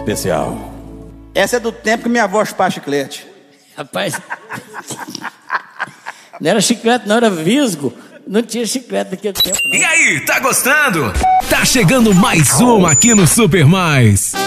especial. Essa é do tempo que minha avó chupava chiclete. Rapaz, não era chiclete, não, era visgo. Não tinha chiclete naquele tempo, não. E aí, tá gostando? Tá chegando mais uma aqui no Super Mais.